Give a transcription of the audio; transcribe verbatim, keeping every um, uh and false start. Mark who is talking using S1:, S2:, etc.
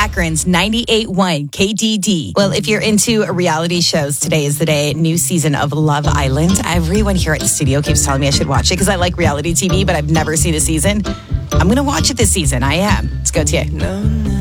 S1: Akron's ninety-eight point one K D D. Well, if you're into reality shows, today is the day. New season of Love Island. Everyone here at the studio keeps telling me I should watch it because I like reality T V, but I've never seen a season. I'm going to watch it this season. I am. Let's go to you.
S2: No, no.